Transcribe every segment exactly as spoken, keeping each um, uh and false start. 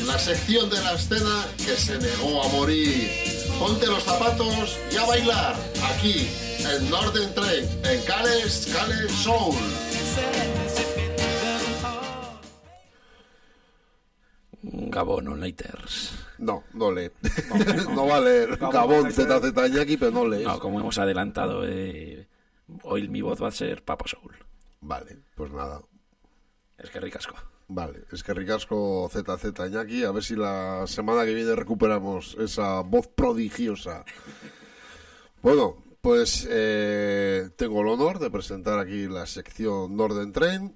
la sección de la escena que se negó a morir. Ponte los zapatos y a bailar, aquí, en Northern Train, en Cales, Cales Soul. Gabón Onlighters. No, no lee. No, no va a leer Gabón Z Z Iñaki, pero no lees. No, como hemos adelantado, eh, hoy mi voz va a ser Papa Soul. Vale, pues nada. Es que ricasco. Vale, es que ricasco Z Z Iñaki. A ver si la semana que viene recuperamos esa voz prodigiosa. Bueno, pues eh, tengo el honor de presentar aquí la sección Northern Train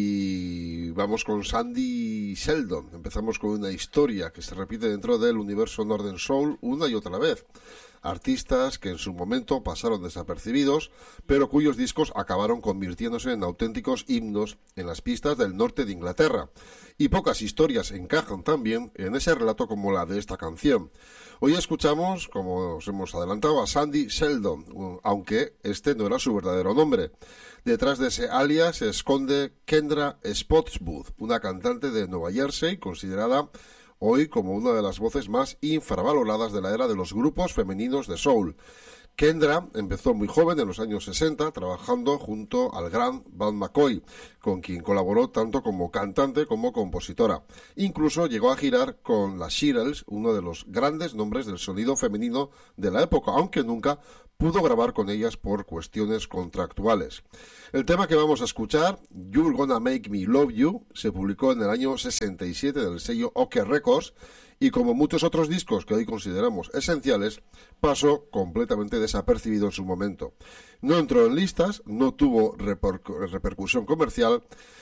y vamos con Sandy Sheldon. Empezamos con una historia que se repite dentro del universo Northern Soul una y otra vez. Artistas que en su momento pasaron desapercibidos, pero cuyos discos acabaron convirtiéndose en auténticos himnos en las pistas del norte de Inglaterra. Y pocas historias encajan tan bien en ese relato como la de esta canción. Hoy escuchamos, como os hemos adelantado, a Sandy Sheldon, aunque este no era su verdadero nombre. Detrás de ese alias se esconde Kendra Spotswood, una cantante de Nueva Jersey considerada hoy como una de las voces más infravaloradas de la era de los grupos femeninos de soul. Kendra empezó muy joven, en los años sesenta, trabajando junto al gran Bud McCoy, con quien colaboró tanto como cantante como compositora. Incluso llegó a girar con las Shirelles, uno de los grandes nombres del sonido femenino de la época, aunque nunca pudo grabar con ellas por cuestiones contractuales. El tema que vamos a escuchar, You're Gonna Make Me Love You, se publicó en el año sesenta y siete del sello OK Records y, como muchos otros discos que hoy consideramos esenciales, pasó completamente desapercibido en su momento. No entró en listas, no tuvo reper- repercusión comercial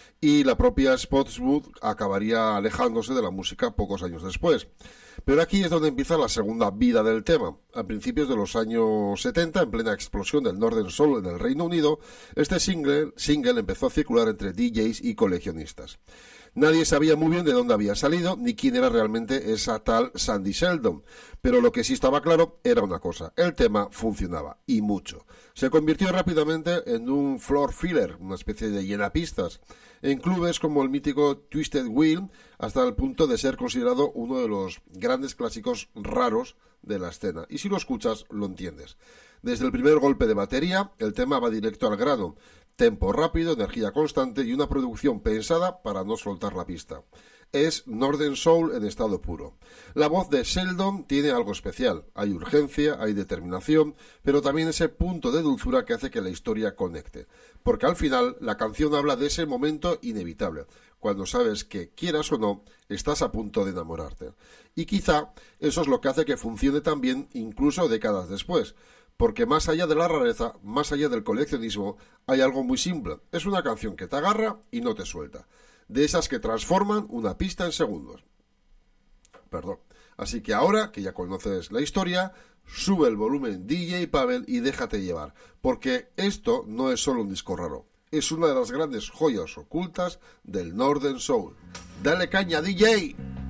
y la propia Spotswood acabaría alejándose de la música pocos años después. Pero aquí es donde empieza la segunda vida del tema. A principios de los años setenta, en plena explosión del Northern Soul en el Reino Unido, este single, single empezó a circular entre D Js y coleccionistas. Nadie sabía muy bien de dónde había salido ni quién era realmente esa tal Sandy Sheldon, pero lo que sí estaba claro era una cosa: el tema funcionaba, y mucho. Se convirtió rápidamente en un floor filler, una especie de llenapistas, en clubes como el mítico Twisted Wheel, hasta el punto de ser considerado uno de los grandes clásicos raros de la escena. Y si lo escuchas, lo entiendes. Desde el primer golpe de batería, el tema va directo al grano. Tempo rápido, energía constante y una producción pensada para no soltar la pista. Es Northern Soul en estado puro. La voz de Sheldon tiene algo especial. Hay urgencia, hay determinación, pero también ese punto de dulzura que hace que la historia conecte. Porque al final la canción habla de ese momento inevitable, cuando sabes que, quieras o no, estás a punto de enamorarte. Y quizá eso es lo que hace que funcione tan bien incluso décadas después. Porque más allá de la rareza, más allá del coleccionismo, hay algo muy simple. Es una canción que te agarra y no te suelta. De esas que transforman una pista en segundos. Perdón. Así que ahora, que ya conoces la historia, sube el volumen D J Pavel y déjate llevar. Porque esto no es solo un disco raro. Es una de las grandes joyas ocultas del Northern Soul. ¡Dale caña, D J!